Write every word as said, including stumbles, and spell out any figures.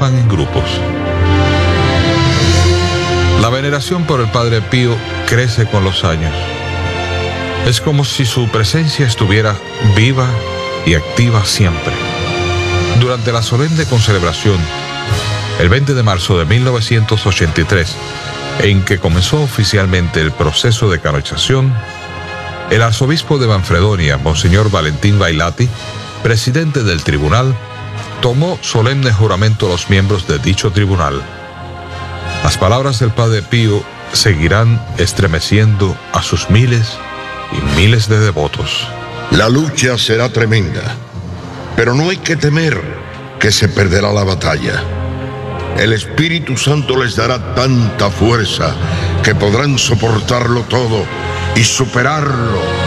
participan en grupos. La veneración por el Padre Pío crece con los años. Es como si su presencia estuviera viva y activa siempre. Durante la solemne concelebración, el veinte de marzo de mil novecientos ochenta y tres, en que comenzó oficialmente el proceso de canonización, el arzobispo de Manfredonia, Monseñor Valentín Bailati, presidente del tribunal, tomó solemne juramento a los miembros de dicho tribunal. Las palabras del Padre Pío seguirán estremeciendo a sus miles y miles de devotos. La lucha será tremenda, pero no hay que temer que se perderá la batalla. El Espíritu Santo les dará tanta fuerza que podrán soportarlo todo y superarlo